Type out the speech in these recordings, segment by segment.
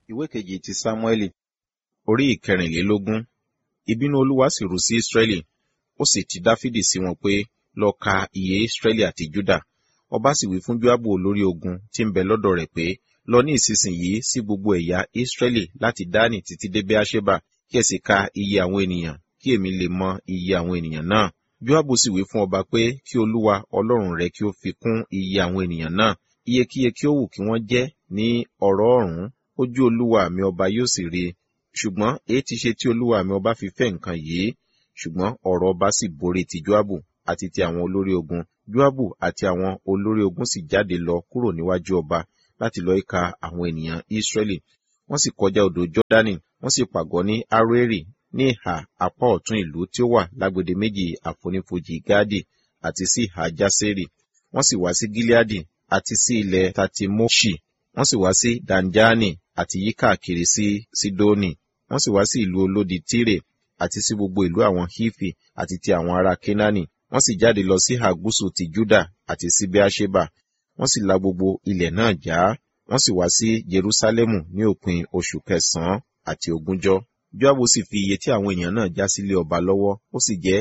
Ìwé kejì ti Sámúẹ́lì, orí ìkẹrìnlélógún. Ìbínú Olúwa sì rú sí Ísírẹ́lì, ó sì ti Dáfídì sí wọn pé, lọ ka iye Ísírẹ́lì àti Júdà. Ọba sì wí fún Jóábù olórí ogun tí ń bẹ lọ́dọ̀ rẹ̀ pé, lọ ní ìsinsìnyí sí gbogbo ẹ̀yà Ísírẹ́lì láti Dánì títí dé Beerṣeba, kí ẹ sì ka iye àwọn ènìyàn, kí èmi lè mọ iye àwọn ènìyàn náà. Jóábù sì wí fún ọba pé, kí Olúwa Ọlọ́run rẹ kí ó fi kún iye àwọn ènìyàn náà, iyekíye kí ó wù kí wọ́n jẹ́ ní ọ̀rọ̀ọ̀rún, ojú olúwa mi ọba yóò sì rí. Ṣùgbọ́n èé ti ṣe tí olúwa mi ọba fi fẹ́ nǹkan yìí? Ṣùgbọ́n ọ̀rọ̀ ọba sì borí ti Jóábù àti ti àwọn olórí ogun. Jóábù àti àwọn olórí ogun sì jáde lọ kúrò níwájú ọba láti lọ ìka àwọn ènìyàn Ísírẹ́lì. Wọ́n sì kọjá odò Jọ́dánì, wọ́n sì pàgọ́ ní Aroeri ní ìhà apá ọ̀tún ìlú tí ó wà lágbede méjì àfonífojì Gáàdì àti sí ìhà Jásérì. Wọ́n sì wá sí Gileadi àti sí ilẹ̀ Tatimoṣi. Wọ́n sì wá sí Danjani àti yí káàkiri sí Sidoni. Wọ́n sì wá sí ìlú olódi Tírè àti sí gbogbo ìlú àwọn Hifi àti ti àwọn ará Kénáánì. Wọ́n sì jáde lọ sí ìhà gúúsù ti Júdà àti sí Beerṣeba. Wọ́n sì la gbogbo ilẹ̀ náà já. Wọ́n sì wá sí Jerúsálẹ́mù ní òpin oṣù kẹsàn-án àti ogúnjọ́. Jóábù sì fi iye tí àwọn ènìyàn náà já sílé ọba lọ́wọ́. Ó sì jẹ́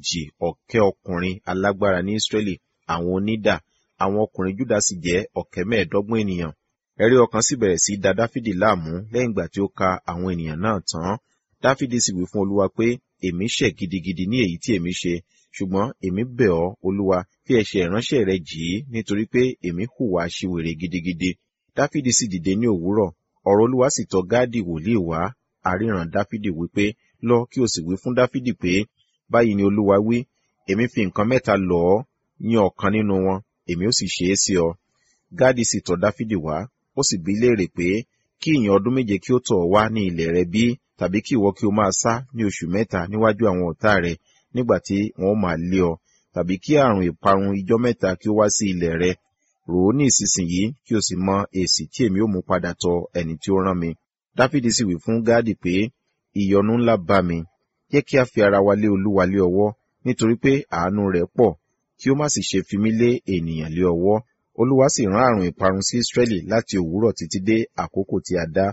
1,000 ọkùnrin alágbára ní Ísírẹ́lì, àwọn onídà. Àwọn ọkùnrin Júdà sì jẹ́ 25,000 ènìyàn. Ẹ̀rí ọkàn sì bẹ̀rẹ̀ sí da Dáfídì láàmú lẹ́yìn ìgbà tí ó ka àwọn ènìyàn náà tán. Dáfídì sì wí fún Olúwa pé, èmi ṣẹ̀ gidigidi ní èyí tí èmi ṣe, ṣùgbọ́n èmi bẹ̀ ọ́, Olúwa, fi ẹ̀ṣẹ̀ ìránṣẹ́ rẹ jì í, nítorí pé èmi hùwà aṣiwèrè gidigidi. Dáfídì sì dìde ní òwúrọ̀, ọ̀rọ̀ Olúwa sì tọ̀ Gáàdì wòlíì wá, aríran Dáfídì wí pé, lọ kí o sì wí fún Dáfídì pé, báyìí ni Olúwa wí, èmi fi nǹkan mẹ́ta lọ̀ ọ́, yan ọ̀kan nínú wọn, èmi ó sì ṣe é sí ọ. Gáàdì sì tọ̀ Dáfídì wá, ó sì bi léèrè pé, kí ìyàn ọdún 7 kí ó tọ̀ ọ́ wá ní ilẹ̀ rẹ bí, tàbí kí ìwọ kí o máa sá ní oṣù 3 níwájú àwọn ọ̀tá rẹ, nígbà tí wọn ó máa lé ọ, tàbí kí àrùn ìparun ijọ́ 3 kí ó wá sí ilẹ̀ rẹ. Rò ó ní ìsinsìnyí kí o sì mọ èsì tí èmi ó mú padà tọ̀ ẹni tí ó rán mi. Dáfídì sì wí fún Gáàdì pé, ìyọnu ńlá bá mi, jẹ́ kí a fi ara wa lé Olúwa lé ọwọ́, nítorí pé àánú rẹ̀ pọ̀, kí ó má sì ṣe fi mí lé ènìyàn lé ọwọ́. Olúwa sì rán àrùn ìparun sí Ísírẹ́lì láti òwúrọ̀ títí dé àkókò tí a dá.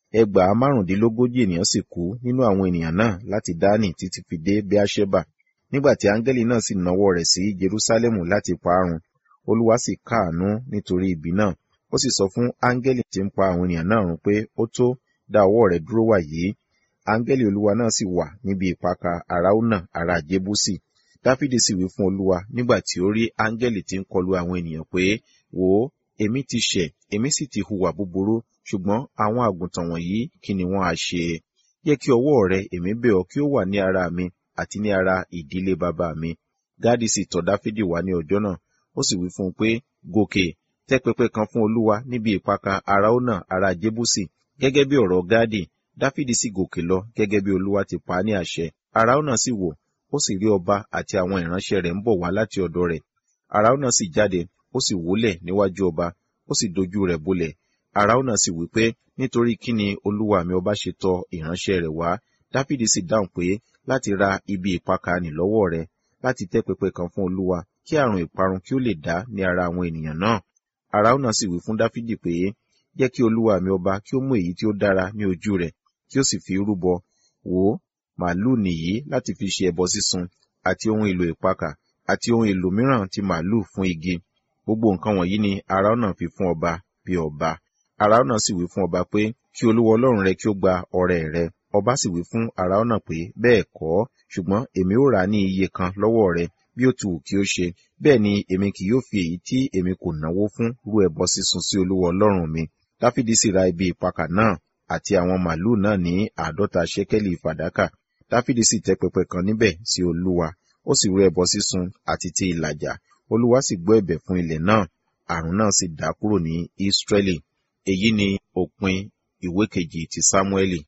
135 ènìyàn sì kú nínú àwọn ènìyàn náà láti Dánì títí fi dé Beerṣeba. Nígbà tí áńgẹ́lì náà sì nawọ́ rẹ̀ sí Jerúsálẹ́mù láti pa run, Olúwa sì káàánú nítorí ibi náà. Ó sì sọ fún áńgẹ́lì tí ń pa àwọn ènìyàn náà run pé, ó tó, dá ọwọ́ rẹ̀ dúró wàyí. Áńgẹ́lì Olúwa náà sì wà níbi ìpakà Arauna ará Jébúsì. Dáfídì sì wí fún Olúwa nígbà tí ó rí áńgẹ́lì tí ń kọlu àwọn ènìyàn pé, wò ó, èmi ti ṣẹ̀, èmi sì ti hùwà búburú, ṣùgbọ́n àwọn àgùntàn wọ̀nyí kí ni wọ́n á ṣe? Jẹ́ kí ọwọ́ rẹ, èmi bẹ̀ ọ́, kí ó wà ní ara mi àti ní ara ìdílé bàbá mi. Gáàdì sì tọ̀ Dáfídì wá ní ọjọ́ náà, ó sì wí fún un pé, gòkè, tẹ́ pẹpẹ kan fún Olúwa níbi ìpakà Arauna ará Jébúsì. Gẹ́gẹ́ bí ọ̀rọ̀ Gáàdì, Dáfídì sì gòkè lọ gẹ́gẹ́ bí Olúwa ti pa á ní àṣẹ. Arauna sì wò, ó sì rí ọba àti àwọn ìránṣẹ́ rẹ̀ ń bọ̀ wá láti ọ̀dọ̀ rẹ̀. Arauna sì jáde, ó sì wólẹ̀ níwájú ọba, ó sì dojú rẹ̀ bolẹ̀. Arauna sì wí pé, nítorí kí ni olúwa mi ọba ṣe tọ̀ ìránṣẹ́ rẹ̀ wá? Dáfídì sì dáhùn pé, láti ra ibi ìpakà nì lọ́wọ́ rẹ̀, láti tẹ́ pẹpẹ kan fún Olúwa, kí àrùn ìparun kí ó lè dá ní ara àwọn ènìyàn náà. Arauna sì wí fún Dáfídì pé, jẹ́ kí olúwa mi ọba kí ó mú èyí tí ó dára ní ojú rẹ̀, kí ó sì fi rúbọ. Wò ó, màálù nìyí láti fi ṣe ẹbọ sísun, àti ohun èlò ìpakà, àti ohun èlò mìíràn ti màálù fún igi. Gbogbo nǹkan wọ̀nyí ni Arauna fi fún ọba bí ọba. Arauna sì wí fún ọba pé, kí Olúwa Ọlọ́run rẹ kí ó gba ọrẹ rẹ. Ọba sì wí fún Arauna pé, bẹ́ẹ̀ kọ́, ṣùgbọ́n èmi ó rà á ní iye kan lọ́wọ́ rẹ, bí ó ti wù kí ó ṣe. Bẹ́ẹ̀ ni èmi kì yóò fi èyí tí èmi kò náwó fún rú ẹbọ sísun sí Olúwa Ọlọ́run mi. Dáfídì sì ra ibi ìpakà náà àti àwọn màálù náà ní 50 ṣékélì fàdákà. Dáfídì sì tẹ́ pẹpẹ kan níbẹ̀ sí Olúwa, ó sì rú ẹbọ sísun àti ti ìlàjà. Olúwa sì gbọ́ ẹ̀bẹ̀ fún ilẹ̀ náà, àrùn náà sì dá kúrò ní Ísírẹ́lì. Èyí ni òpin ìwé kejì ti Sámúẹ́lì.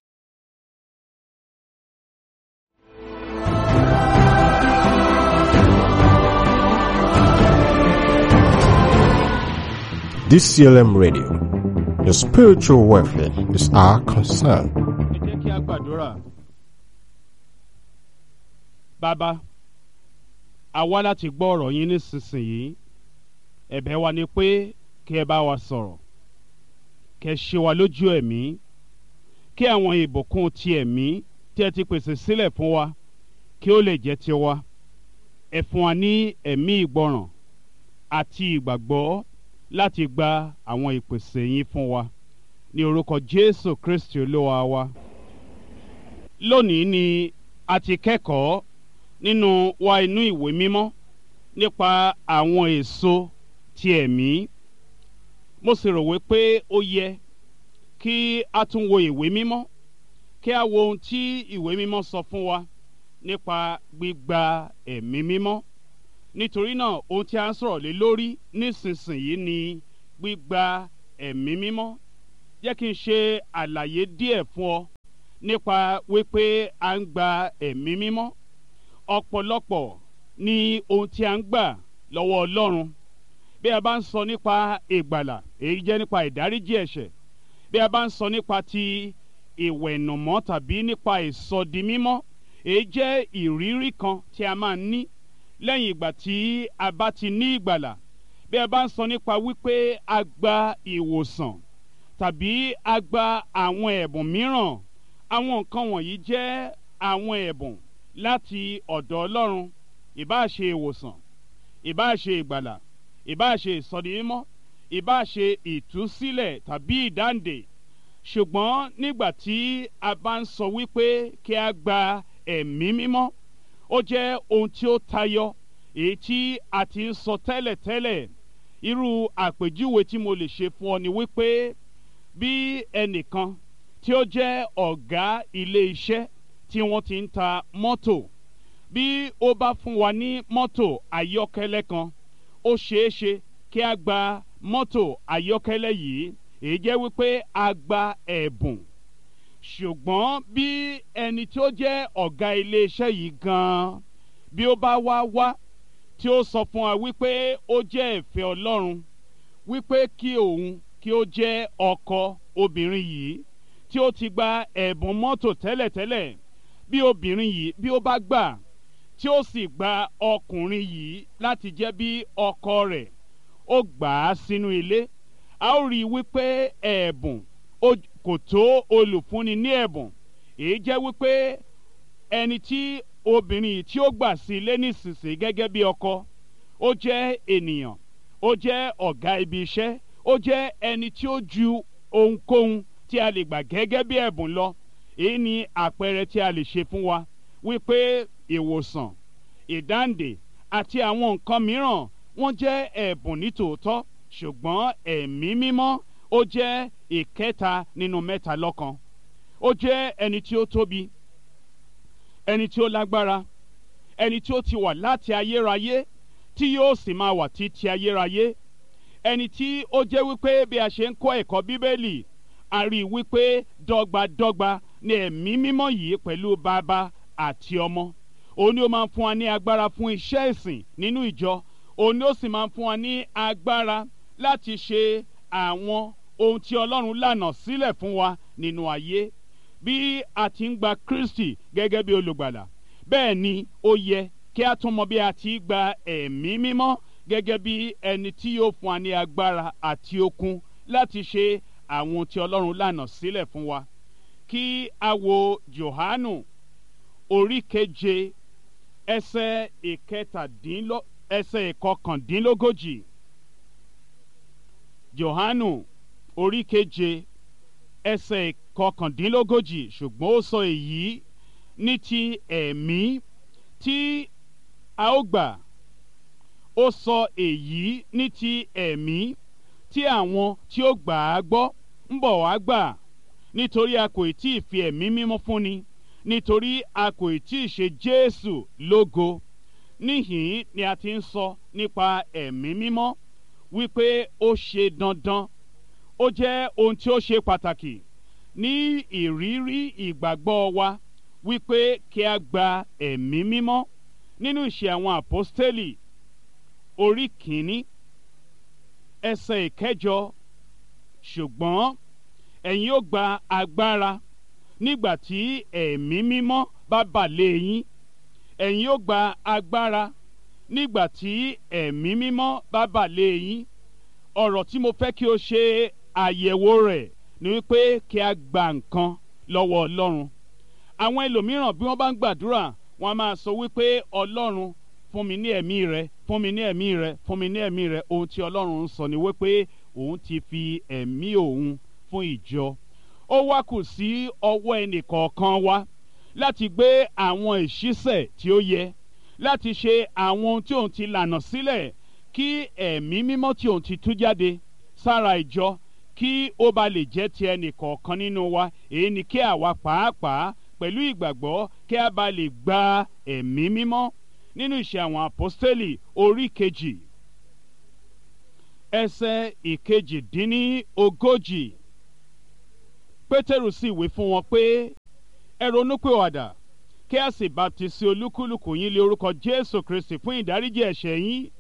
DCLM Radio, your spiritual welfare is our concern. Ẹ jẹ́ kí a gbàdúrà. Bàbá, a wá láti gbọ́ ọ̀rọ̀ yín nísinsìnyí. Ẹ̀bẹ̀ wa ni pé kí ẹ bá wa sọ̀rọ̀, kẹ́ ṣe wa lójú ẹ̀mí, kí àwọn ìbùkún ti ẹ̀mí tí ẹ ti pèsè sílẹ̀ fún wa kí ó lè jẹ́ tiwa. Ẹ fún wa ní ẹ̀mí ìgbọràn àti ìgbàgbọ́ láti gba àwọn ìpèsè yín fún wa ní orúkọ Jésù Kristi Olúwa wa. Lónìí ni a ti kẹ́kọ̀ọ́ nínú wa inú ìwé mímọ́ nípa àwọn èso ti ẹ̀mí. Mo sì rò wípé ó yẹ kí a tún wo ìwé mímọ́ kí a wo ohun tí ìwé mímọ́ sọ fún wa nípa gbígba ẹ̀mí mímọ́. Nítorí náà ohun tí a ń sọ̀rọ̀ lé lórí nísinsìnyí ni gbígba ẹ̀mí mímọ́. Jẹ́ kí n ṣe àlàyé díẹ̀ fún ọ nípa wípé a ń gba ẹ̀mí mímọ́. Ọ̀pọ̀lọpọ̀ ni ohun tí a ń gbà lọ́wọ́ Ọlọ́run. Bí a bá ń sọ nípa ìgbàlà, èyí jẹ́ nípa ìdáríjì ẹ̀ṣẹ̀. Bí a bá ń sọ nípa ti ìwẹ̀nùmọ́ tàbí nípa ìsọdimímọ́, èyí jẹ́ ìrírí kan tí a máa ń ní lẹ́yìn ìgbà tí a bá ti ní ìgbàlà. Bí a bá ń sọ nípa wípé a gba ìwòsàn tàbí a gba àwọn ẹ̀bùn mìíràn, àwọn nǹkan wọ̀nyí jẹ́ àwọn ẹ̀bùn láti ọ̀dọ̀ Ọlọ́run. Ìbáà ṣe ìwòsàn, ìbáà ṣe ìgbàlà, ìbáà ṣe ìsọdimímọ́, ìbáà ṣe ìtúsílẹ̀ tàbí ìdáǹdè. Ṣùgbọ́n nígbà tí a bá ń sọ wípé kí a gba ẹ̀mí mímọ́, ó jẹ́ ohun tí ó tayọ èyí tí a ti ń sọ tẹ́lẹ̀tẹ́lẹ̀. Irú àpèjúwe tí mo lè ṣe fún ọ ni wípé bí ẹnìkan tí ó jẹ́ ọ̀gá ilé iṣẹ́ tí wọ́n ti ń ta mọ́tò, bí ó bá fún wa ní mọ́tò ayọ́kẹ́lẹ́ kan, ó ṣeé ṣe kí a gba mọ́tò ayọ́kẹ́lẹ́ yìí, èyí jẹ́ wípé a gba ẹ̀bùn. Ṣùgbọ́n bí ẹni tí ó jẹ́ ọ̀gá ilé iṣẹ́ yìí gan-an bí ó bá wá tí ó sọ fún wa wípé ó jẹ́ ìfẹ́ Ọlọ́run wípé kí òun kí ó jẹ́ ọkọ obìnrin yìí tí ó ti gba ẹ̀bùn mọ́tò tẹ́lẹ̀tẹ́lẹ̀, bí obìnrin yìí bí ó bá gbà tí ó sì gba ọkùnrin yìí láti jẹ́ bí ọkọ rẹ̀, ó gbà á sínú ilé, a ó rí i wípé ẹ̀bùn kò tó olùfúnni ní ẹ̀bùn. Èyí jẹ́ wípé ẹni tí obìnrin yìí tí ó gbà sí ilé nísinsìnyí gẹ́gẹ́ bí ọkọ, ó jẹ́ ènìyàn, ó jẹ́ ọ̀gá ibi iṣẹ́, ó jẹ́ ẹni tí ó ju ohunkóhun tí a lè gbà gẹ́gẹ́ bí ẹ̀bùn lọ. Èyí ni àpẹẹrẹ tí a lè ṣe fún wa wípé ìwòsàn, ìdáǹdè àti àwọn nǹkan mìíràn wọ́n jẹ́ ẹ̀bùn nítòótọ́, ṣùgbọ́n ẹ̀mí mímọ́ ó jẹ́ ìkẹta nínú mẹ́ta lọ́kan. Ó jẹ́ ẹni tí ó tóbi, ẹni tí ó lágbára, ẹni tí ó ti wà láti ayérayé tí yóò sì máa wà títí ayérayé. Ẹni tí ó jẹ́ wípé bí a ṣe ń kọ́ ẹ̀kọ́ Bíbélì, a rí i wípé dọ́gbadọ́gba ni ẹ̀mí mímọ́ yìí pẹ̀lú Baba àti Ọmọ. Òun ni ó máa ń fún wa ní agbára fún iṣẹ́ ìsìn nínú ìjọ. Òun ni ó sì máa ń fún wa ní agbára láti ṣe àwọn ohun tí Ọlọ́run lànà sílẹ̀ fún wa nínú ayé. Bí a ti ń gba Kristi gẹ́gẹ́ bí olùgbàlà, bẹ́ẹ̀ ni ó yẹ kí a tún mọ bí a ti gba ẹ̀mí mímọ́ gẹ́gẹ́ bí ẹni tí yóò fún wa ní agbára àti okun láti ṣe àwọn tí Ọlọ́run lànà sílẹ̀ fún wa. Kí a wo Jòhánù orí keje ẹsẹ̀ ìkọkàndínlógójì. Jòhánù orí keje ẹsẹ̀ ìkọkàndínlógójì. Ṣùgbọ́n ó sọ èyí ní ti ẹ̀mí tí a ó gbà. Ó sọ èyí ní ti ẹ̀mí tí àwọn tí ó gbà á gbọ́ ń bọ̀ wá gbà. Nítorí a kò tí ì fi ẹ̀mí mímọ́ fúnni, nítorí a kò tí ì ṣe Jésù lógo. Níhìn ni a ti ń sọ nípa ẹ̀mí mímọ́ wípé ó ṣe dandan, ó jẹ́ ohun tí ó ṣe pàtàkì ní ìrírí ìgbàgbọ́ wa wípé kí a gba ẹ̀mí mímọ́. Nínú Ìṣe àwọn Àpọ́stélì orí kìíní ẹsẹ̀ ìkẹjọ, ṣùgbọ́n ẹ̀yin ó gba agbára nígbà tí ẹ̀mí mímọ́ bá bà lé yín. Ẹ̀yin ó gba agbára nígbà tí ẹ̀mí mímọ́ bá bà lé yín. Ọ̀rọ̀ tí mo fẹ́ kí o ṣe àyẹ̀wò rẹ̀ ni wípé kí a gba nǹkan lọ́wọ́ Ọlọ́run. Àwọn ẹlòmíràn bí wọ́n bá ń gbàdúrà wọ́n á máa sọ wípé Ọlọ́run fún mi ní ẹ̀mí rẹ, fún mi ní ẹ̀mí rẹ, fún mi ní ẹ̀mí rẹ. Ohun tí Ọlọ́run ń sọ ni wípé òun ti fi ẹ̀mí òun fún ìjọ. Ó wá kù sí ọwọ́ ẹnìkọ̀ọ̀kan wa láti gbé àwọn ìṣísẹ̀ tí ó yẹ, láti ṣe àwọn ohun tí òun ti lànà sílẹ̀ kí ẹ̀mí mímọ́ tí òun ti tú jáde sára ìjọ kí ó ba lè jẹ́ ti ẹnìkọ̀ọ̀kan nínú wa. Èyí ni kí àwa pàápàá pẹ̀lú ìgbàgbọ́ kí a bá lè gba ẹ̀mí mímọ́. Nínú Ìṣe àwọn Àpọ́stélì orí 2 ẹsẹ̀ 41, Pétérù sì wí fún wọn pé ẹ ronúpìwàdà kí a sì baptisi olúkúlùkù yín lé orúkọ Jésù Kristi fún ìdáríjì ẹ̀ṣẹ̀ yín,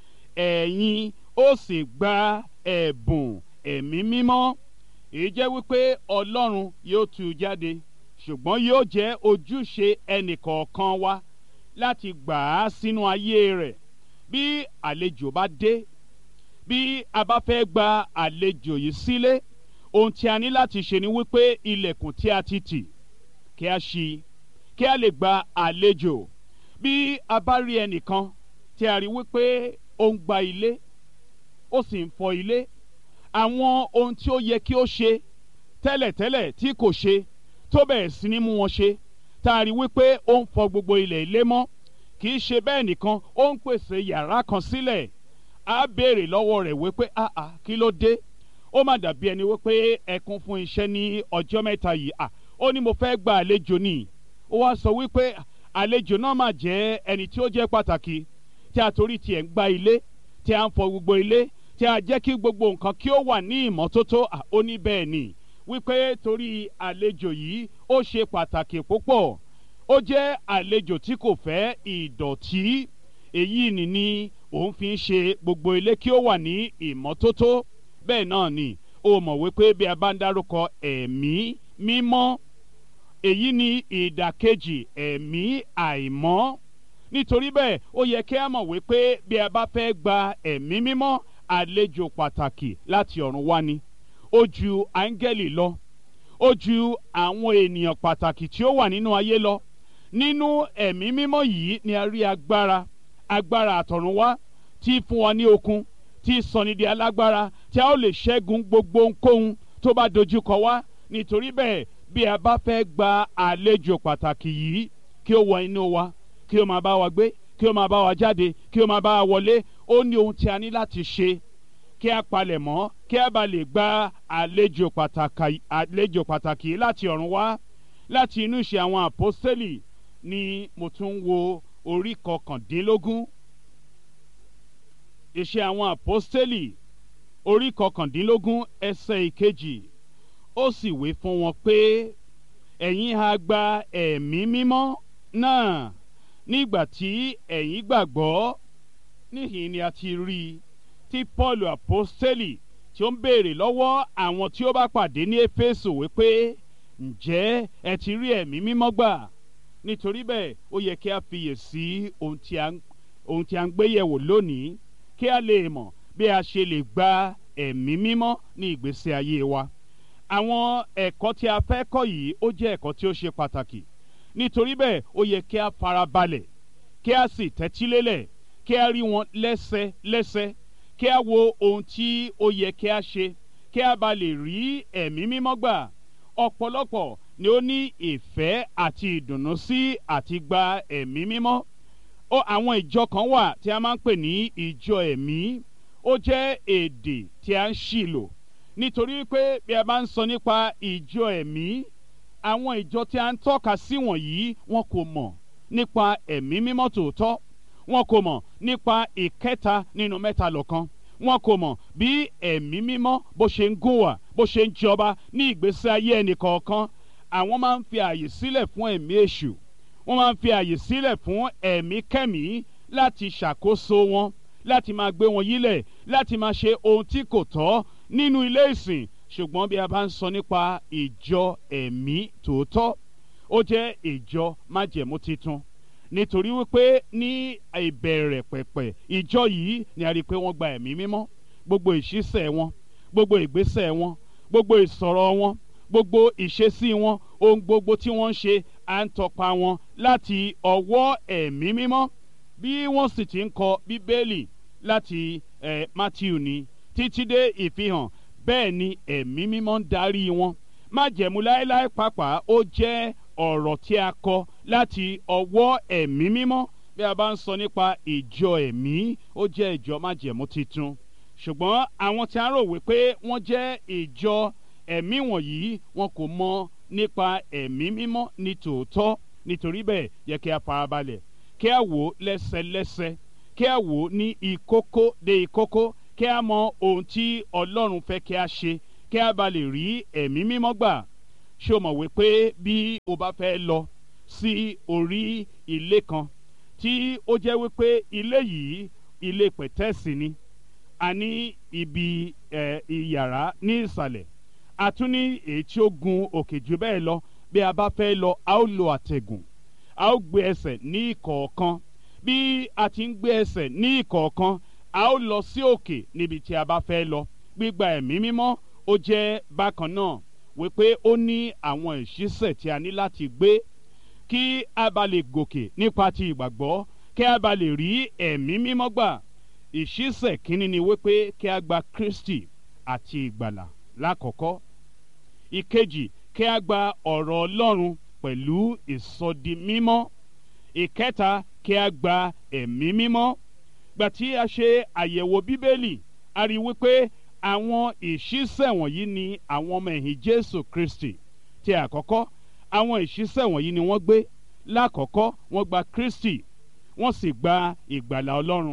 ẹ̀yin ó sì gba ẹ̀bùn ẹ̀mí mímọ́. Èyí jẹ́ wípé Ọlọ́run yóò tú jáde, ṣùgbọ́n yóò jẹ́ ojúṣe ẹnìkọ̀ọ̀kan wa láti gbà á sínú ayé rẹ̀. Bí àlejò bá dé, bí a bá fẹ́ gba àlejò yìí sílé, ohun tí a ní láti ṣe ni wípé ilẹ̀kùn tí a ti tì kí a ṣí kí a lè gba àlejò. Bí a bá rí ẹnìkan tí a rí wípé ó ń gba ilé, ó sì ń fọ ilé, àwọn ohun tí ó yẹ kí ó ṣe tẹ́lẹ̀tẹ́lẹ̀ tí kò ṣe tó bẹ̀rẹ̀ sí ní mú wọn ṣe, tá a rí wípé ó ń fọ gbogbo ilẹ̀ ilé mọ́. Kì í ṣe bẹ́ẹ̀ nìkan, ó ń pèsè yàrá kan sílẹ̀. A béèrè lọ́wọ́ rẹ̀ wípé kí ló dé? Ó má dàbí ẹni wípé ẹ kún fún iṣẹ́ ní ọjọ́ mẹ́ta yìí. Ó ní mo fẹ́ gba àlejò ni. Ó wá sọ wípé àlejò náà máa jẹ́ ẹni tí ó jẹ́ pàtàkì, tí a torí tiẹ̀ ń gba ilé, tí a ń fọ gbogbo ilé, tí a jẹ́ kí gbogbo nǹkan kí ó wà ní ìmọ́tótó. Ó ní bẹ́ẹ̀ ni, wípé torí àlejò yìí ó ṣe pàtàkì púpọ̀. Ó jẹ́ àlejò tí kò fẹ́ ìdọ̀tí. Èyí ni òun fi ń ṣe gbogbo ilé kí ó wà ní ìmọ́tótó. Bẹ́ẹ̀ náà ni ó mọ̀ wípé bí a bá ń dárúkọ ẹ̀mí mímọ́, èyí ni ìdàkejì ẹ̀mí àìmọ́. Nítorí bẹ́ẹ̀ ó yẹ kí a mọ̀ wípé bí a bá fẹ́ gba ẹ̀mí mímọ́, àlejò pàtàkì láti ọ̀run wá ni. Ó ju áńgẹ́lì lọ, ó ju àwọn ènìyàn pàtàkì tí ó wà nínú ayé lọ. Nínú ẹ̀mí mímọ́ yìí ni a rí agbára àtọ̀run wá tí fún wa ní okun, tí sọ ni di alágbára, tí a ó lè ṣẹ́gun gbogbo ohunkóhun tó bá dojúkọ wá. Nítorí bẹ́ẹ̀ bí a bá fẹ́ gba àlejò pàtàkì yìí kí ó wọ inú wa, kí ó máa bá wa gbé, kí ó máa bá wa jáde, kí ó máa bá wa wọlé, ó ní ohun tí a ní láti ṣe kí a palẹ̀ mọ́ kí a bá lè gba àlejò pàtàkì láti ọ̀run wá. Láti inú Ìṣe àwọn Àpọ́stélì ni mo tún wo orí 19. Ìṣe àwọn Àpọ́stélì orí 19 ẹsẹ̀ 2. Ó sì wí fún wọn pé ẹ̀yin ha gba ẹ̀mí mímọ́ náà nígbà tí ẹ̀yin gbàgbọ́. Níhìn ni a ti rí i tí Paul Àpọ́stélì tí ó ń béèrè lọ́wọ́ àwọn tí ó bá pàdé ní Éfésù wípé ǹjẹ́ ẹ ti rí ẹ̀mí mímọ́ gbà? Nítorí bẹ́ẹ̀ ó yẹ kí a fiyè sí ohun tí a ń gbé yẹ̀wò lónìí kí a lè mọ̀ bí a ṣe lè gba ẹ̀mí mímọ́ ní ìgbésí ayé wa. Àwọn ẹ̀kọ́ tí a fẹ́ kọ́ yìí ó jẹ́ ẹ̀kọ́ tí ó ṣe pàtàkì. Nítorí bẹ́ẹ̀ ó yẹ kí a farabalẹ̀, kí a sì tẹ́tílélẹ̀, kí a rí wọn lẹ́sẹlẹ́sẹ, kí a wo ohun tí ó yẹ kí a ṣe kí a bá lè rí ẹ̀mí mímọ́ gbà. Ọ̀pọ̀lọpọ̀ ni ó ní ìfẹ́ àti ìdùnnú sí àti gba ẹ̀mí mímọ́. Àwọn ìjọ kan wà tí a máa ń pè ní ìjọ ẹ̀mí. Ó jẹ́ èdè tí a ń ṣì lò. Nítorí pé bí a bá ń sọ nípa ìjọ ẹ̀mí, àwọn ìjọ tí a ń tọ́ka sí wọ̀nyí wọn kò mọ̀ nípa ẹ̀mí mímọ́ tòótọ́. Wọn kò mọ̀ nípa ìkẹta nínú mẹ́ta lọ́kan. Wọn kò mọ̀ bí ẹ̀mí mímọ́ bó ṣe ń gùn wà, bó ṣe ń jọba ní ìgbésí ayé ẹnìkọ̀ọ̀kan. Àwọn máa ń fi àyè sílẹ̀ fún ẹ̀mí èṣù. Wọ́n máa ń fi àyè sílẹ̀ fún ẹ̀mí kẹ́mí láti ṣàkóso wọn, láti máa gbé wọn yílẹ̀, láti máa ṣe ohun tí kò tọ́ nínú ilé ìsìn. Ṣùgbọ́n bí a bá ń sọ nípa ìjọ ẹ̀mí tòótọ́, ó jẹ́ ìjọ májẹ̀mú titun. Nítorí wípé ní ìbẹ̀rẹ̀ pẹ̀pẹ̀ ìjọ yìí ni a rí pé wọ́n gba ẹ̀mí mímọ́. Gbogbo ìṣísẹ̀ wọn, gbogbo ìgbésẹ̀ wọn, gbogbo ìsọ̀rọ̀ wọn, gbogbo ìṣesí wọn ohun gbogbo tí wọ́n ń ṣe à ń tọpa wọn láti ọwọ́ ẹ̀mí mímọ́ bí wọ́n sì ti ń kọ bíbélì láti Mátíù ní títí dé ìfihàn bẹ́ẹ̀ ni ẹ̀mí mímọ́ ń darí wọn. májẹ̀mú láéláé pàápàá ó jẹ́ ọ̀rọ̀ tí a kọ láti ọwọ́ ẹ̀mí mímọ́. bí a bá ń sọ nípa ìjọ ẹ̀mí ó jẹ́ ìjọ májẹ̀mú titun. ṣùgbọ́n àwọn tí a rò wípé wọ́n jẹ́ ìjọ ẹ̀mí wọ̀nyí wọn kò mọ nípa ẹ̀mí mímọ́ ní tòótọ́. nítorí bẹ́ẹ̀ yẹ kí a farabalẹ̀ kí a wò ó lẹ́sẹlẹ́sẹ kí a wò ó ní ìkókó dé ìkókó kí a mọ ohun tí Ọlọ́run fẹ́ kí a ṣe kí a bá lè rí ẹ̀mí mímọ́ gbà. ṣé o mọ̀ wípé bí o bá fẹ́ lọ sí orí ilé kan tí ó jẹ́ wípé ilé yìí ilé pẹ̀tẹ́ẹ̀sì ni a ní ibi ìyàrá ní ìsàlẹ̀ a tún ní èyí tí ó gun òkè jù bẹ́ẹ̀ lọ. bí a bá fẹ́ lọ a ó lo àtẹ̀gùn a ó gbé ẹsẹ̀ ní ìkọ̀ọ̀kan. bí a ti ń gbé ẹsẹ̀ ní ìkọ̀ọ̀kan a ó lọ sí òkè níbi tí a bá fẹ́ lọ. gbígba ẹ̀mí mímọ́ ó jẹ́ bákan náà wípé ó ní àwọn ìṣísẹ̀ tí a ní láti gbé kí a bá lè gòkè nípa ti ìgbàgbọ́ kí a bá lè rí ẹ̀mí mímọ́ gbà. ìṣísẹ̀ kínní ni wípé kí a gba Kristi àti ìgbàlà lákọ̀ọ́kọ́. ìkejì kí a gba ọ̀rọ̀ Ọlọ́run pẹ̀lú ìsọdi mímọ́. ìkẹta kí a gba ẹ̀mí mímọ́. gbà tí a ṣe àyẹ̀wò bíbélì a rí wípé àwọn ìṣísẹ̀ wọ̀nyí ni àwọn ọmọ ẹ̀yìn Jésù Kristi. ti àkọ́kọ́ àwọn ìṣísẹ̀ wọ̀nyí ni wọ́n gbé. lákọ̀ọ́kọ́ wọ́n gba Kristi wọ́n sì gba ìgbàlà Ọlọ́run.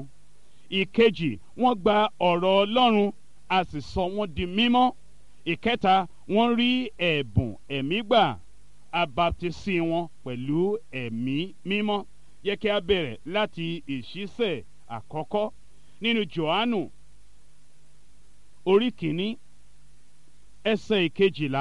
ìkejì wọ́n gba ọ̀rọ̀ Ọlọ́run a sì sọ wọ́n di mímọ́. ìkẹta wọ́n rí ẹ̀bùn ẹ̀mí gbà a baptisi wọn pẹ̀lú ẹ̀mí mímọ́. yẹ kí a bẹ̀rẹ̀ láti ìṣísẹ̀ àkọ́kọ́ nínú Jòhánù orí kìíní ẹsẹ̀ ìkejìlá.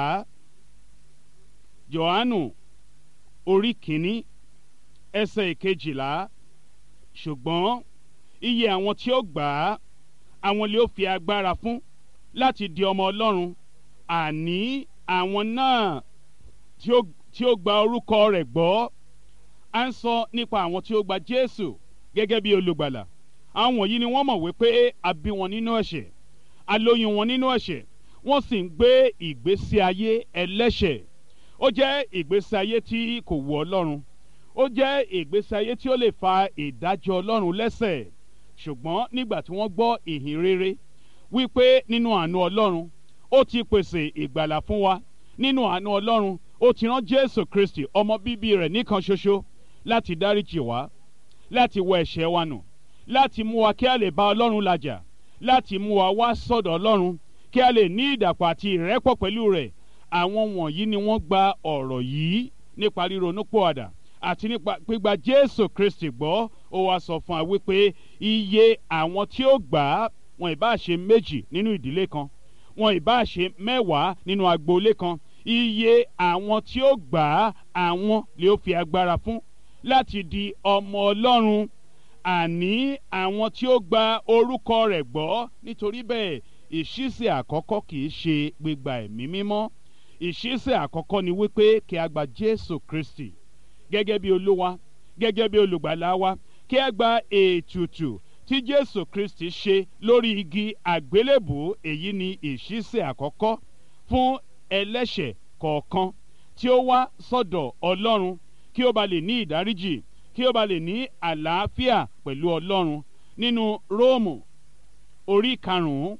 Jòhánù orí kìíní ẹsẹ̀ ìkejìlá. ṣùgbọ́n iye àwọn tí ó gbà á àwọn lè ó fi agbára fún láti di ọmọ Ọlọ́run àní àwọn náà tí ó gba orúkọ rẹ̀ gbọ́. a ń sọ nípa àwọn tí ó gba Jésù gẹ́gẹ́ bí olùgbàlà. àwọn wọ̀nyí ni wọ́n mọ̀ wípé a bí wọn nínú ẹ̀ṣẹ̀ a lóyún wọn nínú ẹ̀ṣẹ̀ wọ́n sì ń gbé ìgbésí ayé ẹlẹ́ṣẹ̀. ó jẹ́ ìgbésí ayé tí kò wù Ọlọ́run. ó jẹ́ ìgbésí ayé tí ó lè fa ìdájọ́ Ọlọ́run lẹ́sẹ̀. ṣùgbọ́n nígbà tí wọ́n gbọ́ ìhìn rere wípé nínú àánú Ọlọ́run ó ti pèsè ìgbàlà fún wa. nínú àánú Ọlọ́run ó ti rán Jésù Kristi ọmọ bíbí rẹ̀ nìkan ṣoṣo láti dáríjì wá láti wọ ẹ̀ṣẹ̀ wa nù láti mú wa kí a lè bá Ọlọ́run làjà láti mú wa wá sọ́dọ̀ Ọlọ́run kí a lè ní ìdàpọ̀ àti ìrẹ́pọ̀ pẹ̀lú rẹ̀. àwọn wọ̀nyí ni wọ́n gba ọ̀rọ̀ yìí nípa ríronúpìwàdà àti nípa gbígba Jésù Kristi gbọ́. ó wá sọ fún wa wípé iye àwọn tí ó gbà á wọn ìbá ṣe méjì nínú ìdílé kan wọn ìbá ṣe mẹ́wàá nínú agboolé kan iye àwọn tí ó gbà á àwọn lè ó fi agbára fún láti di ọmọ Ọlọ́run àní àwọn tí ó gba orúkọ rẹ̀ gbọ́. nítorí bẹ́ẹ̀ ìṣísẹ̀ àkọ́kọ́ kì í ṣe gbígba ẹ̀mí mímọ́. ìṣísẹ̀ àkọ́kọ́ ni wípé kí a gba Jésù Kristi gẹ́gẹ́ bí Olúwa gẹ́gẹ́ bí olùgbàlà wa kí a gba ètùtù tí Jésù Kristi ṣe lórí igi àgbélébùú. èyí ni ìṣísẹ̀ àkọ́kọ́ fún ẹlẹ́ṣẹ̀ kọ̀ọ̀kan tí ó wá sọ́dọ̀ Ọlọ́run kí ó ba lè ní ìdáríjì kí ó ba lè ní àlàáfíà pẹ̀lú Ọlọ́run. nínú Róòmù orí karùn-ún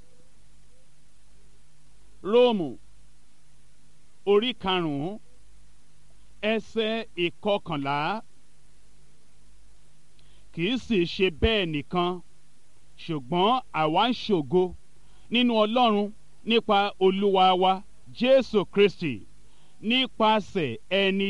Róòmù orí karùn-ún ẹsẹ̀ ìkọkànlá. kì í sì ṣe bẹ́ẹ̀ nìkan ṣùgbọ́n àwa ń ṣògo nínú Ọlọ́run nípa Olúwa wa Jésù Kristi nípasẹ̀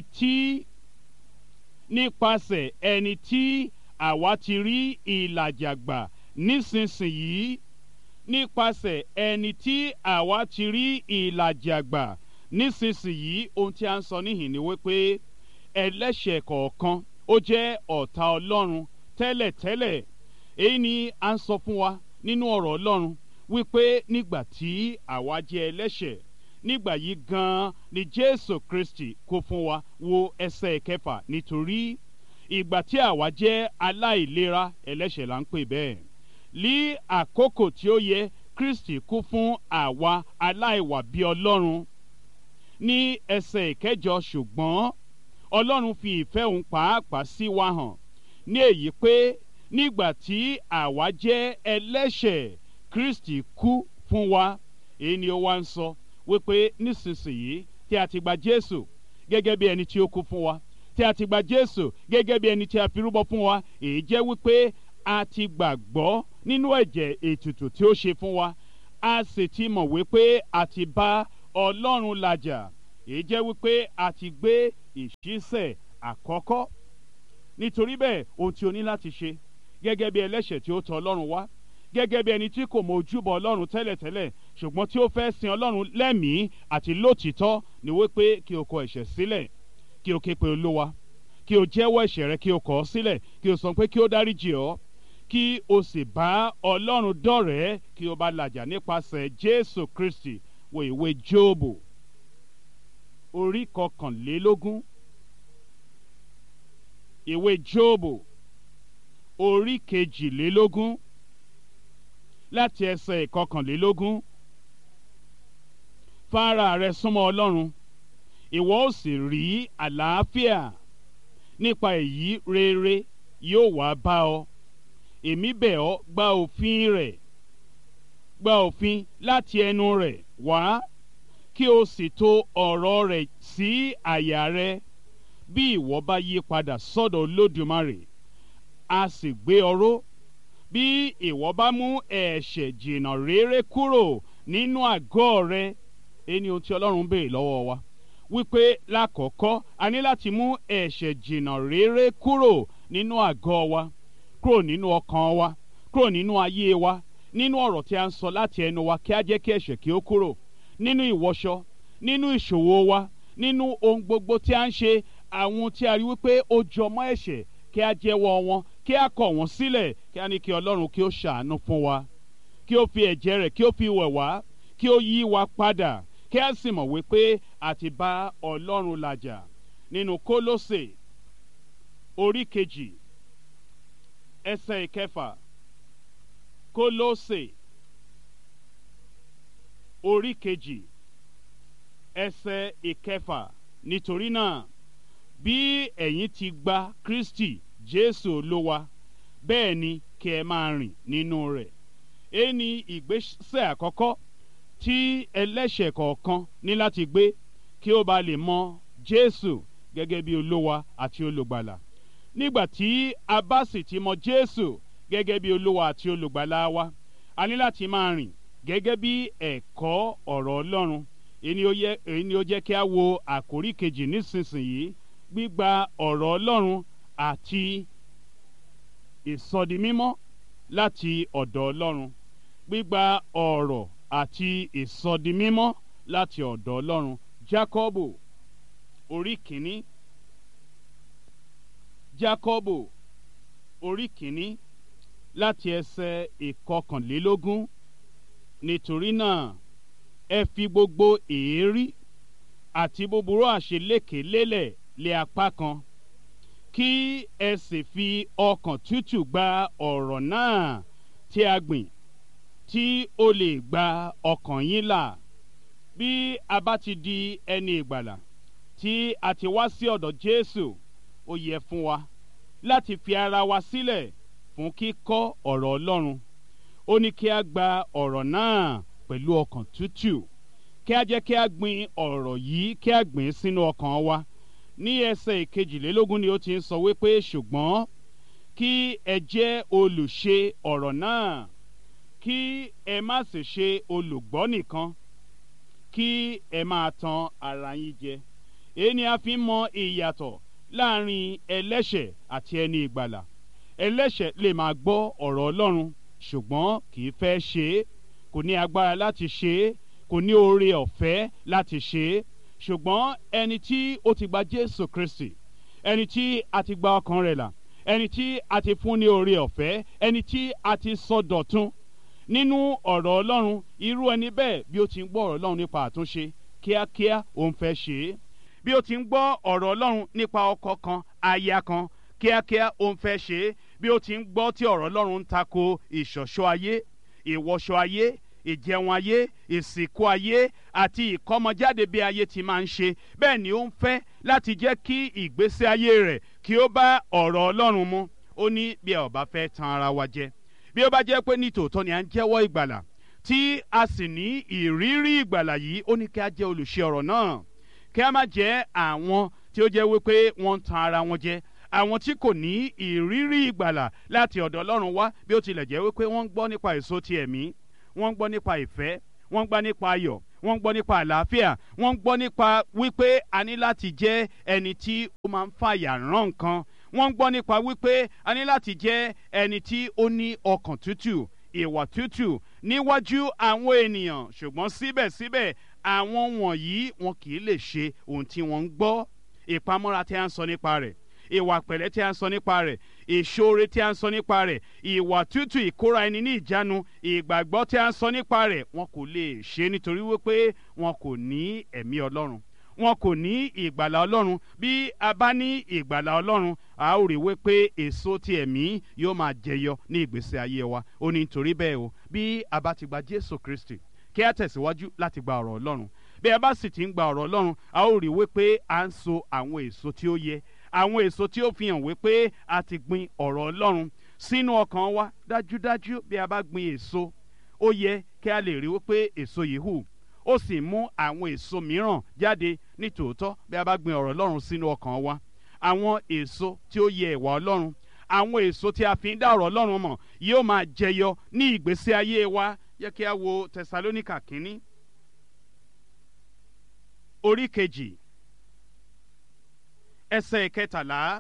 ẹni tí àwa ti rí ìlàjà gbà nísinsìnyí. nípasẹ̀ ẹni tí àwa ti rí ìlàjà gbà nísinsìnyí. ohun tí a ń sọ níhìn ni wípé ẹlẹ́ṣẹ̀ kọ̀ọ̀kan ó jẹ́ ọ̀tá Ọlọ́run tẹ́lẹ̀tẹ́lẹ̀. èyí ni a ń sọ fún wa nínú ọ̀rọ̀ Ọlọ́run wípé nígbà tí àwa jẹ́ ẹlẹ́ṣẹ̀ nígbà yìí gan-an ni Jésù Kristi kú fún wa. Wo ẹsẹ̀ ìkẹfà, nítorí ìgbà tí àwa jẹ́ aláìlera, ẹlẹ́ṣẹ̀ là ń pè bẹ́ẹ̀, ní àkókò tí ó yẹ Kristi kú fún àwa aláìwà bí Ọlọ́run. Ní ẹsẹ̀ ìkẹjọ, ṣùgbọ́n Ọlọ́run fi ìfẹ́ òun pàápàá sí wa hàn ní èyí pé nígbà tí àwa jẹ́ ẹlẹ́ṣẹ̀, Kristi kú fún wa. Èyí ni ó wá ń sọ wípé nísinsìnyí tí a ti gba Jésù gẹ́gẹ́ bí ẹni tí ó kú fún wa, tí a ti gba Jésù gẹ́gẹ́ bí ẹni tí a fi rúbọ fún wa, èyí jẹ́ wípé a ti gbàgbọ́ nínú ẹ̀jẹ̀ ètùtù tí ó ṣe fún wa, a sì ti mọ̀ wípé a ti bá Ọlọ́run làjà. Èyí jẹ́ wípé a ti gbé ìṣísẹ̀ àkọ́kọ́. Nítorí bẹ́ẹ̀, ohun tí o ní láti ṣe gẹ́gẹ́ bí ẹlẹ́ṣẹ̀ tí ó tọ̀ Ọlọ́run wá, gẹ́gẹ́ bí ẹni tí kò mọ ojúbọ Ọlọ́run tẹ́lẹ̀tẹ́lẹ̀ ṣùgbọ́n tí ó fẹ́ sin Ọlọ́run lẹ́mìí àti lótìítọ́, ni wípé kí o kọ ẹ̀ṣẹ̀ sílẹ̀, kí o ké pe Olúwa, kí o jẹ́wọ́ ẹ̀ṣẹ̀ rẹ, kí o kọ̀ ọ́ sílẹ̀, kí o sọ pé kí ó dáríjì ọ́, kí o sì bá Ọlọ́run dọ̀rẹ́, kí o bá làjà nípasẹ̀ Jésù Kristi. Wo ìwé Jóòbù orí 21. Ìwé Jóòbù orí 22 láti ẹsẹ̀ 21. Fara rẹ súnmọ́ Ọlọ́run, ìwọ ó sì rí àlàáfíà, nípa èyí rere yóò wá bá ọ. Èmi bẹ̀ ọ́, gba òfin rẹ̀, gba òfin láti ẹnu rẹ̀ wá, kí o sì tò ọ̀rọ̀ rẹ̀ sí àyà rẹ. Bí ìwọ bá yí padà sọ́dọ̀ Olódùmarè, a sì gbé ọ ró. Bí ìwọ bá mú ẹ̀ṣẹ̀ jìnnà réré kúrò nínú àgọ́ rẹ. Ẹni ohun tí Ọlọ́run béèrè lọ́wọ́ wa wípé lákọ̀ọ́kọ́ a ní láti mú ẹ̀ṣẹ̀ jìnnà réré kúrò nínú àgọ́ wa, kúrò nínú ọkàn wa, kúrò nínú ayé wa, nínú ọ̀rọ̀ tí a ń sọ láti ẹnu wa, kí a jẹ́ kí ẹ̀ṣẹ̀ kí ó kúrò nínú ìwọṣọ, nínú ìṣòwò wa, nínú ohun gbogbo tí a ń ṣe. Àwọn tí a rí wípé ó jọmọ́ ẹ̀ṣẹ̀, kí a jẹ́wọ́ wọn, kí a kọ̀ wọ́n sílẹ̀, kí a ní kí Ọlọ́run kí ó ṣàánú fún wa, kí ó fi ẹ̀jẹ̀ rẹ̀ kí ó fi wẹ̀ wá, kí ó yí wa padà, kí a sì mọ̀ wípé a ti bá Ọlọ́run làjà. Nínú Kólósè orí 2 ẹsẹ̀ 6. Kólósè orí 2 ẹsẹ̀ 6. Nítorí náà, bí ẹ̀yin ti gba Kristi Jésù Olúwa, bẹ́ẹ̀ ni kí ẹ máa rìn nínú rẹ̀. Èyí ni ìgbésẹ̀ àkọ́kọ́ tí ẹlẹ́ṣẹ̀ kọ̀ọ̀kan ní láti gbé kí ó bá lè mọ Jésù gẹ́gẹ́ bí Olúwa àti Olùgbàlà. Nígbà tí a bá sì ti mọ Jésù gẹ́gẹ́ bí Olúwa àti Olùgbàlà wa, a ní láti máa rìn gẹ́gẹ́ bí ẹ̀kọ́ ọ̀rọ̀ Ọlọ́run. Èyí ni ó jẹ́ kí a wo àkórí kejì nísinsìnyí, gbígba ọ̀rọ̀ Ọlọ́run àti ìsọdimímọ́ láti ọ̀dọ̀ Ọlọ́run. Gbígba ọ̀rọ̀ àti ìsọdimímọ́ láti ọ̀dọ̀ Ọlọ́run. Jákọ́bù orí 1. Jákọ́bù orí 1 láti ẹsẹ̀ 21. Nítorí náà, ẹ fi gbogbo èérí àti búburú àṣeléke lélẹ̀ lé apá kan, kí ẹ sì fi ọkàn tútù gba ọ̀rọ̀ náà tí a gbìn, tí ó lè gba ọkàn yín là. Bí a bá ti di ẹni ìgbàlà, tí a ti wá sí ọ̀dọ̀ Jésù, ó yẹ fún wa láti fi ara wa sílẹ̀ fún kíkọ́ ọ̀rọ̀ Ọlọ́run. Ó ní kí a gba ọ̀rọ̀ náà pẹ̀lú ọkàn tútù, kí a jẹ́ kí a gbin ọ̀rọ̀ yìí, kí a gbìn sínú ọkàn wa. Ní ẹsẹ̀ 22 ni ó ti ń sọ wípé ṣùgbọ́n kí ẹ jẹ́ olùṣe ọ̀rọ̀ náà, kí ẹ má sì ṣe olùgbọ́ nìkan, kí ẹ máa tan ara yín jẹ. Èyí ni a fi ń mọ ìyàtọ̀ láàrin ẹlẹ́ṣẹ̀ àti ẹni ìgbàlà. Ẹlẹ́ṣẹ̀ lè máa gbọ́ ọ̀rọ̀ Ọlọ́run ṣùgbọ́n kì í fẹ́ ṣe é, kò ní agbára láti ṣe é, kò ní oore ọ̀fẹ́ láti ṣe é. Ṣùgbọ́n ẹni tí ó ti gba Jésù Kristi, ẹni tí a ti gba ọkàn rẹ̀ là, ẹni tí a ti fún ní oore ọ̀fẹ́, ẹni tí a ti sọ dọ̀tun nínú ọ̀rọ̀ Ọlọ́run, irú ẹni bẹ́ẹ̀ bí ó ti ń gbọ́ ọ̀rọ̀ Ọlọ́run nípa àtúnṣe, kíákíá òun fẹ́ ṣe é. Bí ó ti ń gbọ́ ọ̀rọ̀ Ọlọ́run nípa ọkọ kan aya kan kíákíá òun fẹ́ ṣe é. Bí ó ti ń gbọ́ tí ọ̀rọ̀ Ọlọ́run ń tako ìṣọ̀ṣọ́ ayé, ìwọṣọ ayé, ìjẹun ayé, ìsìnkú ayé àti ìkọ́mọjáde bí ayé ti máa ń ṣe, bẹ́ẹ̀ ni ó ń fẹ́ láti jẹ́ kí ìgbésí ayé rẹ̀ kí ó bá ọ̀rọ̀ Ọlọ́run mu. Ó ní bí a ò bá fẹ́ tan ara wa jẹ, bí ó bá jẹ́ pé ní tòótọ́ ni à ń jẹ́wọ́ ìgbàlà tí a sì ní ìrírí ìgbàlà yìí, ó ní kí a jẹ́ olùṣe ọ̀rọ̀ náà, kí a má jẹ́ àwọn tí ó jẹ́ wípé wọ́n ń tan ara wọn jẹ, àwọn tí kò ní ìrírí ìgbàlà láti ọ̀dọ̀ Ọlọ́run wá, bí ó tilẹ̀ jẹ́ wípé wọ́n ń gbọ́ nípa èso ti ẹ̀mí, wọ́n ń gbọ́ nípa ìfẹ́, wọ́n ń gbọ́ nípa ayọ̀, wọ́n ń gbọ́ nípa àlàáfíà, wọ́n ń gbọ́ nípa wípé a ní láti jẹ́ ẹni tí ó máa ń fàyà rán nǹkan, wọ́n ń gbọ́ nípa wípé a ní láti jẹ́ ẹni tí ó ní ọkàn tútù, ìwà tútù níwájú àwọn ènìyàn. Ṣùgbọ́n síbẹ̀síbẹ̀ àwọn wọ̀nyí wọn kì í lè ṣe ohun tí wọ́n ń gbọ́. Ìpamọ́ra tí a ń sọ nípa rẹ̀, ìwà pẹ̀lẹ́ tí a ń sọ nípa rẹ̀, ìṣoore tí a ń sọ nípa rẹ̀, ìwà tútù, ìkóra ẹni ní ìjánu, ìgbàgbọ́ tí a ń sọ nípa rẹ̀, wọn kò lè ṣe nítorí wípé wọn kò ní ẹ̀mí Ọlọ́run, wọn kò ní ìgbàlà Ọlọ́run. Bí a bá ní ìgbàlà Ọlọ́run, a ó rí wípé èso ti ẹ̀mí yóò máa jẹyọ ní ìgbésí ayé wa. Ó ní nítorí bẹ́ẹ̀ o, bí a bá ti gba Jésù Kristi, kí a tẹ̀síwájú láti gba ọ̀rọ̀ Ọlọ́run. Bí a bá sì ti ń gba ọ̀rọ̀ Ọlọ́run, a ó rí wípé à ń so àwọn èso tí ó yẹ, àwọn èso tí ó fi hàn wípé a ti gbin ọ̀rọ̀ Ọlọ́run sínú ọkàn wa. Dájúdájú bí a bá gbin èso, ó yẹ kí a lè rí wípé èso yìí hù, ó sì mú àwọn èso mìíràn jáde. Ní tòótọ́, bí a bá gbin ọ̀rọ̀ Ọlọ́run sínú ọkàn wa, àwọn èso tí ó yẹ ìwà Ọlọ́run, àwọn èso tí a fi ń dá ọ̀rọ̀ Ọlọ́run mọ̀ yóò máa jẹyọ ní ìgbésí ayé wa. Yẹ kí a wo Tẹsalóníkà kínní orí kejì ẹsẹ̀ 13.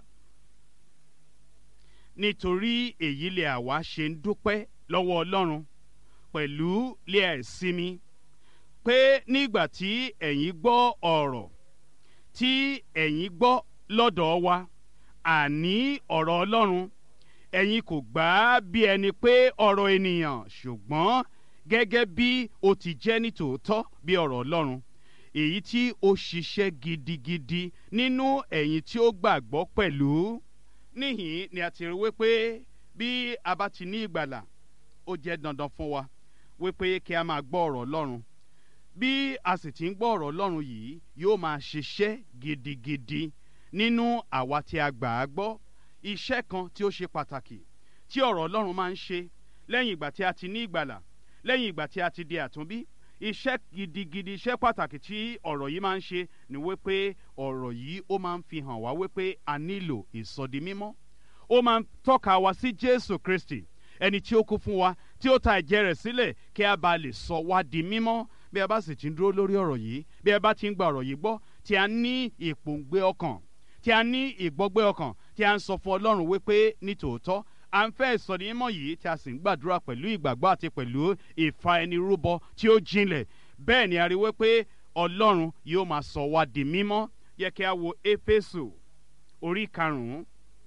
Nítorí èyí lè àwa ṣe ń dúpẹ́ lọ́wọ́ Ọlọ́run pẹ̀lú lé àìsinmi, pé nígbà tí ẹ̀yin gbọ́ ọ̀rọ̀ tí ẹ̀yin gbọ́ lọ́dọ̀ wa, àní ọ̀rọ̀ Ọlọ́run, ẹ̀yin kò gbà á bí ẹni pé ọ̀rọ̀ ènìyàn, ṣùgbọ́n gẹ́gẹ́ bí ó ti jẹ́ ní tòótọ́ bí ọ̀rọ̀ Ọlọ́run, èyí tí ó ṣiṣẹ́ gidigidi nínú ẹ̀yin tí ó gbàgbọ́ pẹ̀lú. Níhìn ni a ti rí wípé bí a bá ti ní ìgbàlà, ó jẹ́ dandan fún wa wípé kí a máa gbọ́ ọ̀rọ̀ Ọlọ́run. Bí a sì ti ń gbọ́ ọ̀rọ̀ Ọlọ́run yìí, yóò máa ṣiṣẹ́ gidigidi nínú àwa tí a gbà á gbọ́. Iṣẹ́ kan tí ó ṣe pàtàkì tí ọ̀rọ̀ Ọlọ́run máa ń ṣe lẹ́yìn ìgbà tí a ti ní ìgbàlà, lẹ́yìn ìgbà tí a ti di àtúnbí, iṣẹ́ gidigidi, iṣẹ́ pàtàkì tí ọ̀rọ̀ yìí máa ń ṣe ni wípé ọ̀rọ̀ yìí ó máa ń fi hàn wá wípé a nílò ìsọdi mímọ́. Ó máa ń tọ́ka wa sí Jésù Kristi, ẹni tí ó kú fún wa, tí ó ta ẹ̀jẹ̀ rẹ̀ sílẹ̀ kí a bá lè sọ wá di mímọ́. Bí a bá sì ti ń dúró lórí ọ̀rọ̀ yìí, bí a bá ti ń gba ọ̀rọ̀ yìí gbọ́, tí a ní ìpòǹgbẹ ọkàn, tí a ní ìgbọ́gbẹ́ ọkàn, tí a ń sọ fún Ọlọ́run wípé ní tòótọ́ à ń fẹ́ ìsọdi mímọ́ yìí, tí a sì ń gbàdúrà pẹ̀lú ìgbàgbọ́ àti pẹ̀lú ìfa ẹni rúbọ tí ó jinlẹ̀, bẹ́ẹ̀ ni a rí wípé Ọlọ́run yóò máa sọ wá di mímọ́. Yẹ kí a wo Éfésù orí 5,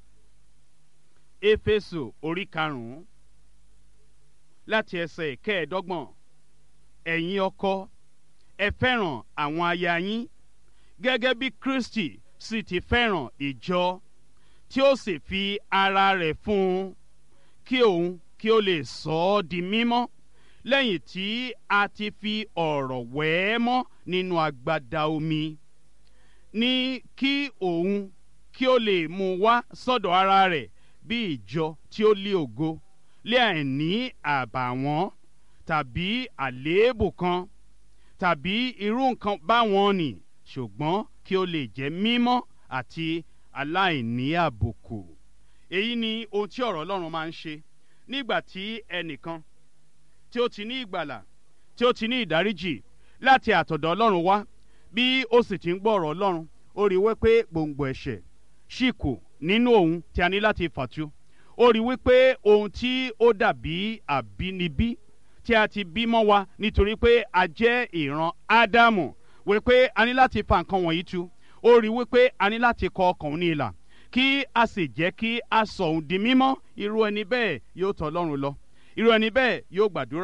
Éfésù orí 5 láti ẹsẹ̀ 15. Ẹ̀yin ọkọ, ẹ fẹ́ràn àwọn aya yín gẹ́gẹ́ bí Kristi sì ti fẹ́ràn ìjọ, tí ó sì fi ara rẹ̀ fún un, kí òun kí ó lè sọ ọ́ di mímọ́, lẹ́yìn tí a ti fi ọ̀rọ̀ wẹ̀ ẹ́ mọ́ nínú agbada omi, ní kí òun kí ó lè mú wá sọ́dọ̀ ara rẹ̀ bí ìjọ tí ó lé ògo, lé àìní àbàwọ́n tàbí àléébù kan tàbí irú nǹkan báwọn nì, ṣùgbọ́n kí ó lè jẹ́ mímọ́ àti aláìní àbùkù. Èyí ni ohun tí ọ̀rọ̀ Ọlọ́run máa ń ṣe nígbà tí ẹnìkan tí ó ti ní ìgbàlà, tí ó ti ní ìdáríjì láti àtọ̀dọ̀ Ọlọ́run wá, bí ó sì ti ń gbọ́ ọ̀rọ̀ Ọlọ́run, ó rí wípé gbòǹgbò ẹ̀ṣẹ̀ ṣì kù nínú òun tí a ní láti fàtu. Ó rí wípé ohun tí ó dàbí àbínibí tí a ti bí mọ́ wa nítorí pé a jẹ́ ìran Ádámù, wípé a ní láti fa nǹkan wọ̀nyí tu. Ó rí wípé a ní láti kọ ọkàn ní ìlà, kí a sì jẹ́ kí a sọ òun di mímọ́. Irú ẹni bẹ́ẹ̀ yóò tọ̀ Ọlọ́run lọ, irú ẹni bẹ́ẹ̀ yóò gbàdúrà,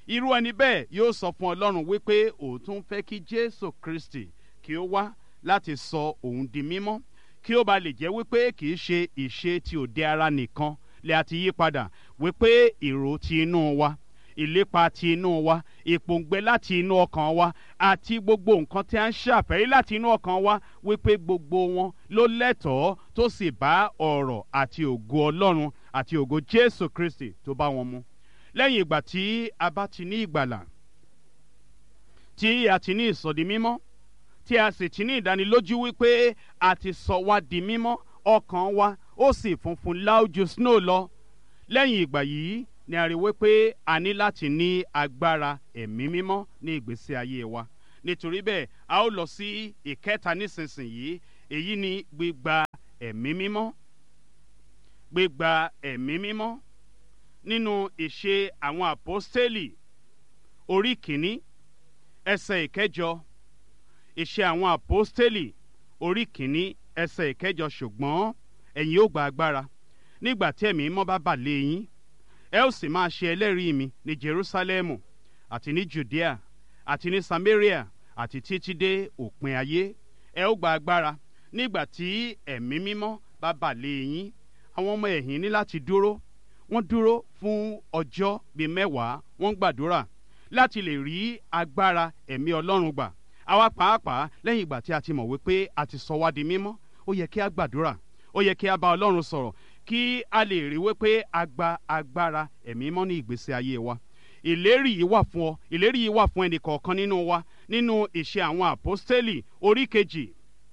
irú ẹni bẹ́ẹ̀ yóò sọ fún Ọlọ́run wípé òun tún fẹ́ kí Jésù Kristi kí ó wá láti sọ òun di mímọ́, kí ó ba lè jẹ́ wípé kì í ṣe ìṣe ti òde ara nìkan lè àti yí padà, wípé èrò ti inú wa, ìlépa ti inú wa, ìpòǹgbẹ láti inú ọkàn wa àti gbogbo nǹkan tí a ń ṣàfẹ́rí láti inú ọkàn wa, wípé gbogbo wọn ló lẹ́tọ̀ọ́ tó sì bá ọ̀rọ̀ àti ògo Ọlọ́run àti ògo Jésù Kristi tó bá wọn mu. Lẹ́yìn ìgbà tí a bá ti ní ìgbàlà, tí a ti ní ìsọdi mímọ́, tí a sì ti ní ìdánilójú wípé a ti sọ wá di mímọ́, ọkàn wa ó sì funfun láójú snow lọ. Lẹ́yìn ìgbà yìí ni a rí wípé a ní láti ní agbára ẹ̀mí mímọ́ ní ìgbésí ayé wa. Nítorí bẹ́ẹ̀ a ó lọ sí ìkẹta nísinsìnyí, èyí ni gbígba ẹ̀mí mímọ́. Gbígba ẹ̀mí mímọ́ nínú ìṣe àwọn àpọ́stélì orí kìíní ẹsẹ̀ ìkẹjọ. Ìṣe àwọn àpọ́stélì orí kìíní ẹsẹ̀ ìkẹjọ. Ṣùgbọ́n ẹ̀yin ó gba agbára nígbà tí ẹ̀mí mímọ́ bá bà lé yín, ẹ ó sì máa ṣe ẹlẹ́rìí mi ní Jerúsálẹ́mù àti ní Jùdíà àti ní Samaria àti títí dé òpin ayé. Ẹ ó gba agbára nígbà tí ẹ̀mí mímọ́ bá bà lé yín. Àwọn ọmọ ẹ̀yìn ní láti dúró. Wọ́n dúró fún ọjọ́ bíi 10, wọ́n gbàdúrà láti lè rí agbára ẹ̀mí Ọlọ́run gbà. Àwa pàápàá lẹ́yìn ìgbà tí a ti mọ̀ wípé a ti sọ wá di mímọ́, ó yẹ kí a gbàdúrà, ó yẹ kí a bá Ọlọ́run sọ̀rọ̀ kí a lè rí wípé a gba agbára ẹ̀mí mímọ́ ní ìgbésí ayé wa. Ìlérí yìí wà fún ọ, ìlérí yìí wà fún ẹnì kọ̀ọ̀kan nínú wa nínú ìṣe àwọn àpọ́stélì orí kejì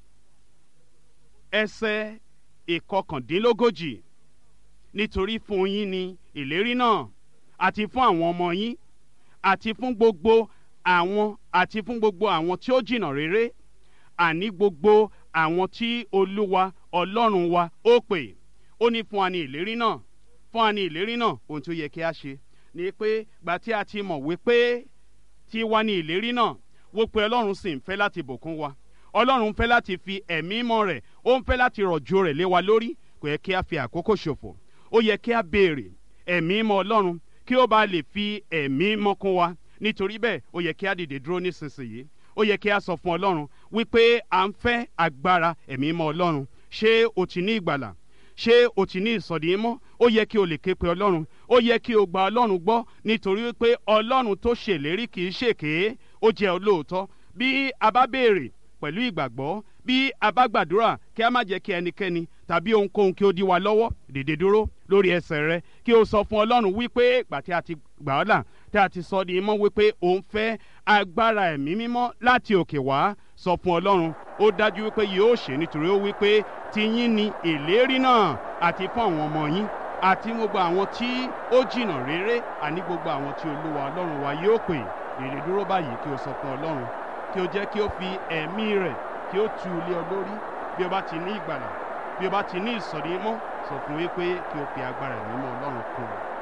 ẹsẹ̀ ìkọkàndínlógójì. Nítorí fún yín ni ìlérí náà, àti fún àwọn ọmọ yín, àti fún gbogbo àwọn tí ó jìnnà réré, àní gbogbo àwọn tí Olúwa Ọlọ́run wa ó pè. Ó ní fún wa ní ìlérí náà, fún wa ní ìlérí náà. Ohun tí ó yẹ kí a ṣe ni pé gbà tí a ti mọ̀ wípé tí wá ní ìlérí náà, wípé Ọlọ́run sì ń fẹ́ láti bùkún wa, Ọlọ́run ń fẹ́ láti fi ẹ̀mí mọ́ rẹ̀, ó ń fẹ́ láti rọ̀jò rẹ̀ lé wa lórí. Kò yẹ kí a fi àkókò ṣòfò. Ó yẹ kí a béèrè ẹ̀mí mọ́ Ọlọ́run kí ó bá lè fi ẹ̀mí mọ́ kún wa. Nítorí bẹ́ẹ̀ ó yẹ kí a dìde dúró nísinsìnyí. Ó yẹ kí a sọ fún Ọlọ́run wípé à ń fẹ́ agbára ẹ̀mí mọ́ Ọlọ́run. Ṣé o ti ní ìgbàlà? Ṣé o ti ní ìsọdi mímọ́? Ó yẹ kí o lè ké pe Ọlọ́run. Ó yẹ kí o gba Ọlọ́run gbọ́, nítorí wípé Ọlọ́run tó ṣèlérí kì í ṣèké, ó jẹ́ olóòótọ́. Bí a bá béèrè pẹ̀lú ìgbàgbọ́, bí a bá gbàdúrà, kí a má jẹ́ kí ẹnikẹ́ni tàbí ohunkóhun kí ó dí wa lọ́wọ́. Dìde dúró lórí ẹsẹ̀ rẹ kí o sọ fún Ọlọ́run wípé ìgbà tí a ti gbà ọ́ là, tí a ti sọ di mímọ́, wípé o ń fẹ́ agbára ẹ̀mí mímọ́ láti òkè wá. Sọ fún Ọlọ́run, ó dájú wípé yóò ṣe, nítorí ó wípé tiyín ni ìlérí náà, àti fún àwọn ọmọ yín, àti gbogbo àwọn tí ó jìnnà réré, àní gbogbo àwọn tí Olúwa Ọlọ́run wa yóò pè. Dìde dúró báyìí kí o sọ fún Ọlọ́run, kí o jẹ́ kí o fi ẹ̀mí rẹ̀ kí o tú lé ọ lórí. Bí o bá ti ní ìgbàlà, bí o bá ti ní ìsọdi mímọ́, sọ fún wípé kí o fi agbára ẹ̀mí mọ́ Ọlọ́run kún ọ.